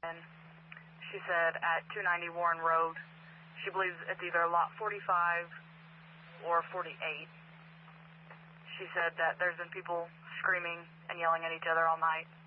And she said at 290 Warren Road, she believes it's either lot 45 or 48. She said that there's been people screaming and yelling at each other all night.